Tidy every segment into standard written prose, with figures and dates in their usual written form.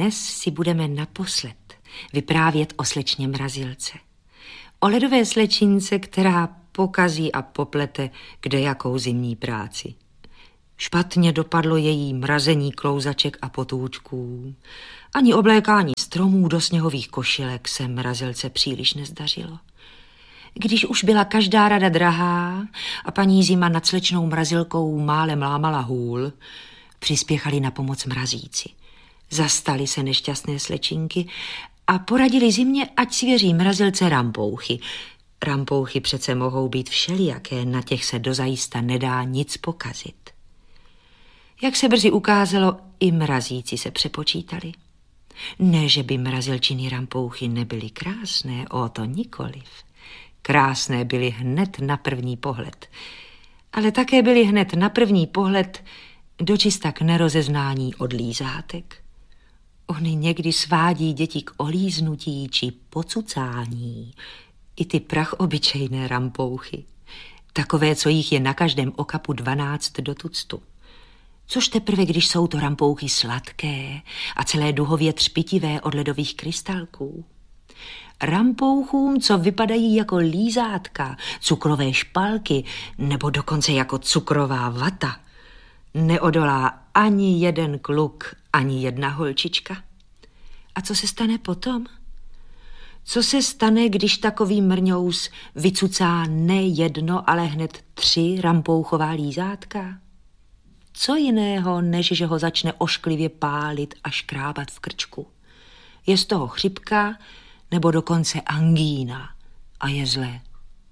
Dnes si budeme naposled vyprávět o slečně Mrazilce. O ledové slečince, která pokazí a poplete kdejakou zimní práci. Špatně dopadlo její mrazení klouzaček a potůčků. Ani oblékání stromů do sněhových košilek se Mrazilce příliš nezdařilo. Když už byla každá rada drahá a paní Zima nad slečnou Mrazilkou málem lámala hůl, přispěchali na pomoc mrazíci. Zastali se nešťastné slečinky a poradili Zimě, ať svěří Mrazilce rampouchy. Rampouchy přece mohou být všelijaké, na těch se dozajista nedá nic pokazit. Jak se brzy ukázalo, i mrazíci se přepočítali. Ne, že by Mrazilčiny rampouchy nebyly krásné, o to nikoliv. Krásné byly hned na první pohled, ale také byly hned na první pohled dočista k nerozeznání od lízátek. Oni někdy svádí děti k olíznutí či pocucání, i ty prachobyčejné rampouchy, takové, co jich je na každém okapu 12 do tuctu. Což teprve, když jsou to rampouchy sladké a celé duhově třpitivé od ledových krystalků. Rampouchům, co vypadají jako lízátka, cukrové špalky nebo dokonce jako cukrová vata, neodolá ani jeden kluk, ani jedna holčička. A co se stane potom? Co se stane, když takový mrňous vycucá ne jedno, ale hned 3 rampouchová lízátka? Co jiného, než že ho začne ošklivě pálit a škrábat v krčku? Je z toho chřipka nebo dokonce angína a je zlé.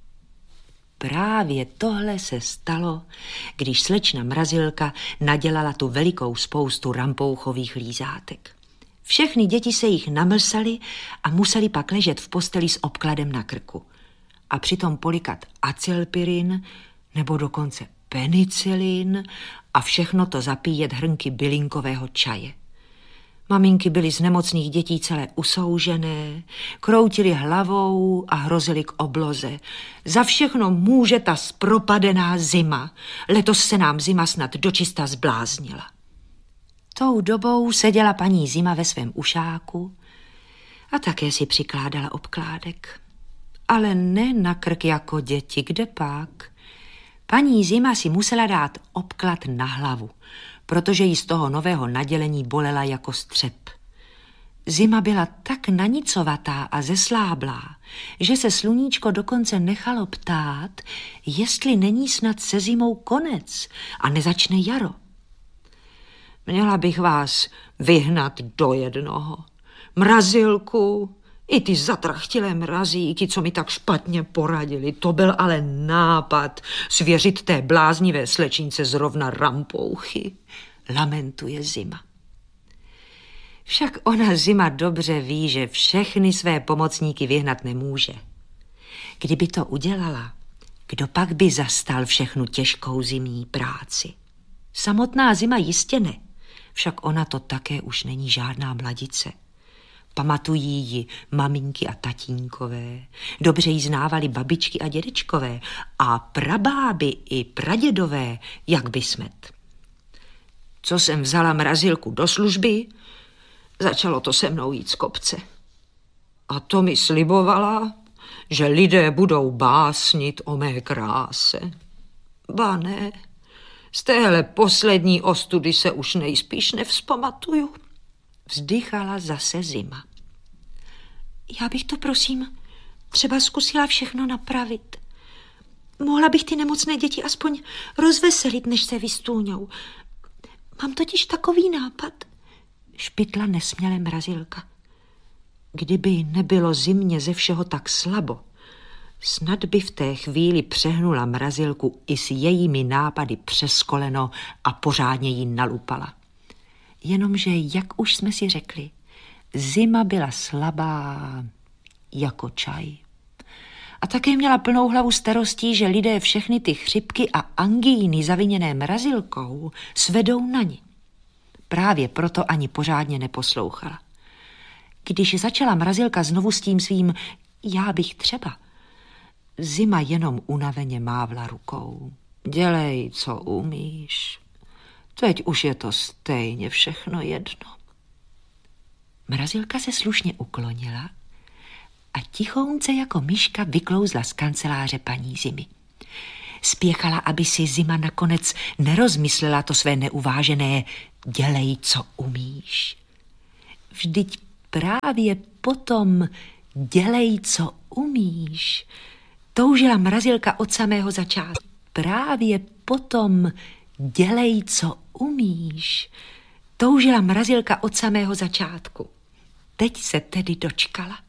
Právě tohle se stalo, když slečna Mrazilka nadělala tu velikou spoustu rampouchových lízátek. Všechny děti se jich namlsaly a museli pak ležet v posteli s obkladem na krku. A přitom polikat acylpirin nebo dokonce penicilin a všechno to zapíjet hrnky bylinkového čaje. Maminky byly z nemocných dětí celé usoužené, kroutily hlavou a hrozily k obloze. Za všechno může ta zpropadená zima. Letos se nám zima snad dočista zbláznila. Tou dobou seděla paní Zima ve svém ušáku a také si přikládala obkládek. Ale ne na krk jako děti, kde pak? Paní Zima si musela dát obklad na hlavu, protože jí z toho nového nadělení bolela jako střep. Zima byla tak nanicovatá a zesláblá, že se sluníčko dokonce nechalo ptát, jestli není snad se zimou konec a nezačne jaro. Měla bych vás vyhnat do jednoho. Mrazilku, i ty zatrachtilé mrazíky, co mi tak špatně poradili, to byl ale nápad svěřit té bláznivé slečince zrovna rampouchy, lamentuje Zima. Však ona Zima dobře ví, že všechny své pomocníky vyhnat nemůže. Kdyby to udělala, kdo pak by zastal všechnu těžkou zimní práci? Samotná Zima jistě ne, však ona to také už není žádná mladice. Pamatují ji maminky a tatínkové, dobře ji znávali babičky a dědečkové a prabáby i pradědové, jak by smet. Co jsem vzala Mrazilku do služby, začalo to se mnou jít z kopce. A to mi slibovala, že lidé budou básnit o mé kráse. Ba ne, z téhle poslední ostudy se už nejspíš nevzpamatuju. Vzdychala zase Zima. Já bych to, prosím, třeba zkusila všechno napravit. Mohla bych ty nemocné děti aspoň rozveselit, než se vystůňou. Mám totiž takový nápad, špitla nesměle Mrazilka. Kdyby nebylo Zimě ze všeho tak slabo, snad by v té chvíli přehnula Mrazilku i s jejími nápady přes koleno a pořádně ji nalupala. Jenomže, jak už jsme si řekli, Zima byla slabá jako čaj. A také měla plnou hlavu starostí, že lidé všechny ty chřipky a angíny zaviněné Mrazilkou svedou na ni. Právě proto ani pořádně neposlouchala. Když začala Mrazilka znovu s tím svým já bych třeba, Zima jenom unaveně mávla rukou. Dělej, co umíš. Teď už je to stejně všechno jedno. Mrazilka se slušně uklonila a tichounce jako myška vyklouzla z kanceláře paní Zimy. Spěchala, aby si Zima nakonec nerozmyslela to své neuvážené dělej, co umíš. Vždyť právě potom dělej, co umíš, toužila Mrazilka od samého začátku. Právě potom dělej, co umíš, toužila Mrazilka od samého začátku. Teď se tedy dočkala.